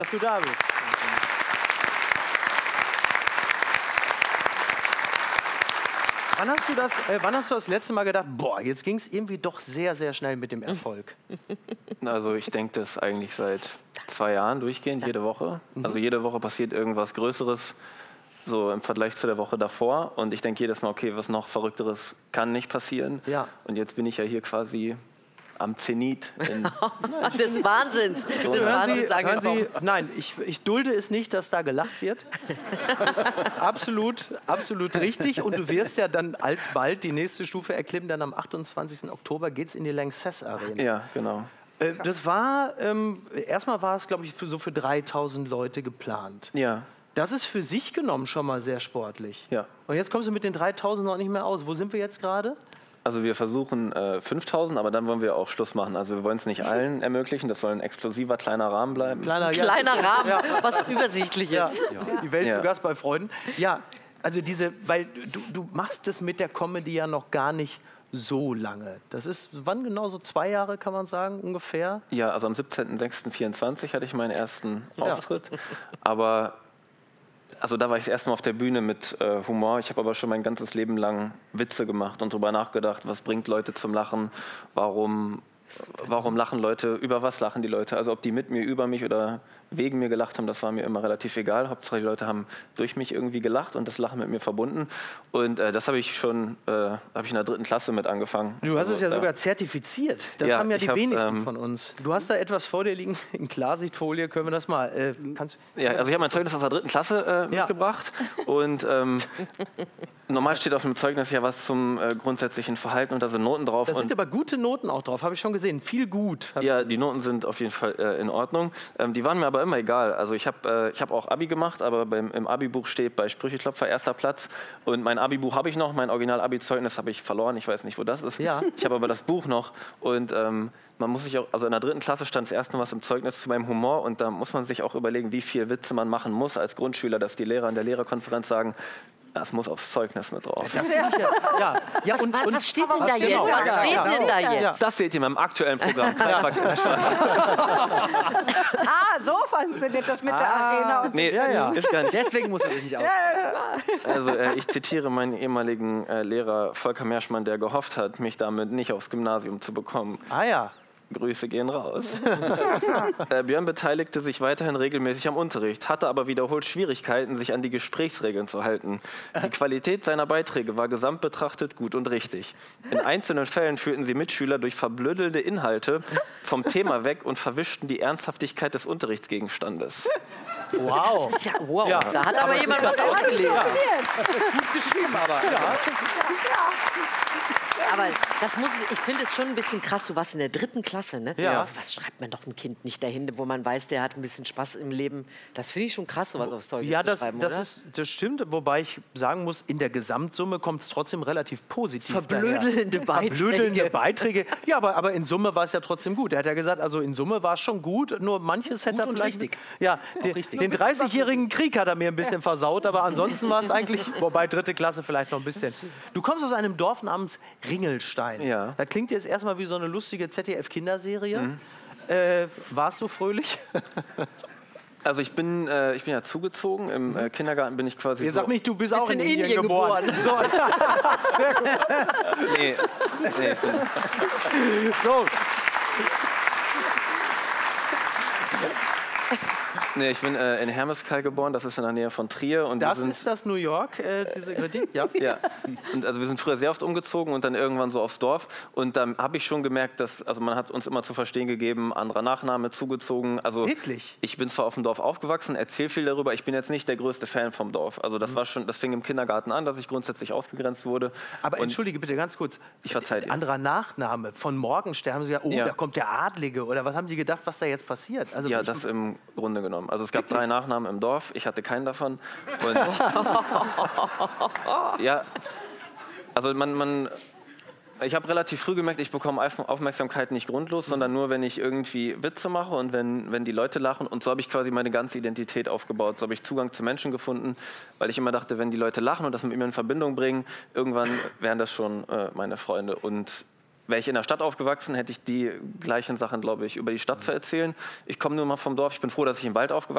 Dass du da bist. Wann hast du das letzte Mal gedacht, boah, jetzt ging es irgendwie doch sehr, sehr schnell mit dem Erfolg? Also ich denke das eigentlich seit 2 Jahren durchgehend, jede Woche. Also jede Woche passiert irgendwas Größeres, so im Vergleich zu der Woche davor. Und ich denke jedes Mal, okay, was noch Verrückteres kann nicht passieren. Ja. Und jetzt bin ich ja hier quasi am Zenit. Des Wahnsinns. Hören Sie, nein, ich dulde es nicht, dass da gelacht wird. Das ist absolut richtig. Und du wirst ja dann alsbald die nächste Stufe erklimmen. Dann am 28. Oktober geht es in die Lanxess Arena. Ja, genau. Das war, erstmal war es, glaube ich, für 3000 Leute geplant. Ja. Das ist für sich genommen schon mal sehr sportlich. Ja. Und jetzt kommst du mit den 3000 noch nicht mehr aus. Wo sind wir jetzt gerade? Also wir versuchen 5000, aber dann wollen wir auch Schluss machen. Also wir wollen es nicht allen ermöglichen, das soll ein exklusiver kleiner Rahmen bleiben. Kleiner Rahmen, was übersichtlich ist. Ja. Die Welt zu Gast bei Freunden. Ja, also weil du machst das mit der Comedy ja noch gar nicht so lange. Das ist, wann genau, so 2 Jahre, kann man sagen, ungefähr? Ja, also am 17.06.24 hatte ich meinen ersten Auftritt. Aber also da war ich das erste Mal auf der Bühne mit Humor. Ich habe aber schon mein ganzes Leben lang Witze gemacht und darüber nachgedacht, was bringt Leute zum Lachen, warum lachen Leute, über was lachen die Leute. Also ob die mit mir, über mich oder wegen mir gelacht haben, das war mir immer relativ egal. Hauptsache die Leute haben durch mich irgendwie gelacht und das Lachen mit mir verbunden. Und das habe ich schon in der 3. Klasse mit angefangen. Du hast es ja sogar zertifiziert. Das haben ja die wenigsten von uns. Du hast da etwas vor dir liegen in Klarsichtfolie. Können wir das mal? Ja, also ich habe mein Zeugnis aus der 3. Klasse mitgebracht. Und normal steht auf dem Zeugnis ja was zum grundsätzlichen Verhalten und da sind Noten drauf. Da sind aber gute Noten auch drauf, habe ich schon gesehen. Viel gut. Ja, die Noten sind auf jeden Fall in Ordnung. Die waren mir aber immer egal. Also ich hab auch Abi gemacht, aber im Abi-Buch steht bei Sprücheklopfer 1. Platz. Und mein Abi-Buch habe ich noch, mein Original-Abi-Zeugnis habe ich verloren. Ich weiß nicht, wo das ist. Ja. Ich habe aber das Buch noch. Und man muss sich auch, also in der 3. Klasse stand das erste Mal was im Zeugnis zu meinem Humor. Und da muss man sich auch überlegen, wie viel Witze man machen muss als Grundschüler, dass die Lehrer in der Lehrerkonferenz sagen, das muss aufs Zeugnis mit drauf. Was steht denn da jetzt? Was steht denn da jetzt? Das seht ihr in meinem aktuellen Programm. So funktioniert das mit der Arena. Nee, ist gar nicht. Deswegen muss er sich nicht aus. Also ich zitiere meinen ehemaligen Lehrer Volker Merschmann, der gehofft hat, mich damit nicht aufs Gymnasium zu bekommen. Ah ja. Grüße gehen raus. Björn beteiligte sich weiterhin regelmäßig am Unterricht, hatte aber wiederholt Schwierigkeiten, sich an die Gesprächsregeln zu halten. Die Qualität seiner Beiträge war gesamt betrachtet gut und richtig. In einzelnen Fällen führten sie Mitschüler durch verblödelnde Inhalte vom Thema weg und verwischten die Ernsthaftigkeit des Unterrichtsgegenstandes. Wow. Das ist ja, wow. Ja. Da hat aber jemand was ausgelegt. Gut geschrieben, aber. Aber ich finde es schon ein bisschen krass. Du warst in der 3. Klasse, ne? Ja. Also was schreibt man doch einem Kind nicht dahin, wo man weiß, der hat ein bisschen Spaß im Leben. Das finde ich schon krass, sowas aufs Zeugnis zu schreiben, das stimmt. Wobei ich sagen muss, in der Gesamtsumme kommt es trotzdem relativ positiv Verblödelnde Beiträge. Verblödelnde Beiträge. Ja, aber in Summe war es ja trotzdem gut. Er hat ja gesagt, also in Summe war es schon gut, nur manches hätte er vielleicht... Richtig. Ja, den 30-jährigen Krieg hat er mir ein bisschen versaut, aber ansonsten war es eigentlich, wobei 3. Klasse vielleicht noch ein bisschen. Du kommst aus einem Dorf namens Ringelstein. Ja. Das klingt jetzt erstmal wie so eine lustige ZDF-Kinderserie. Warst du fröhlich? Also ich bin ja zugezogen. Im Kindergarten bin ich quasi. Sag nicht, du bist auch in Indien geboren. So. Sehr gut. Nee. So. Nee, ich bin in Hermeskeil geboren, das ist in der Nähe von Trier. Und Das ist das New York, diese Kritik? Ja. Ja. Und also wir sind früher sehr oft umgezogen und dann irgendwann so aufs Dorf. Und dann habe ich schon gemerkt, dass, also man hat uns immer zu verstehen gegeben, anderer Nachname, zugezogen. Also Wirklich? Ich bin zwar auf dem Dorf aufgewachsen, erzähle viel darüber, ich bin jetzt nicht der größte Fan vom Dorf. Also das war schon, das fing im Kindergarten an, dass ich grundsätzlich ausgegrenzt wurde. Aber und entschuldige bitte ganz kurz. Ich verzeihe dir. Anderer Nachname von Morgenstern, haben Sie gesagt, da kommt der Adlige. Oder was haben Sie gedacht, was da jetzt passiert? Also Ja, das im Grunde genommen. Also es gab 3 Nachnamen im Dorf, ich hatte keinen davon. Und ja, also ich habe relativ früh gemerkt, ich bekomme Aufmerksamkeit nicht grundlos, sondern nur, wenn ich irgendwie Witze mache und wenn die Leute lachen. Und so habe ich quasi meine ganze Identität aufgebaut. So habe ich Zugang zu Menschen gefunden, weil ich immer dachte, wenn die Leute lachen und das mit mir in Verbindung bringen, irgendwann wären das schon meine Freunde. Und wäre ich in der Stadt aufgewachsen, hätte ich die gleichen Sachen, glaube ich, über die Stadt zu erzählen. Ich komme nur mal vom Dorf. Ich bin froh, dass ich im Wald aufgewachsen bin.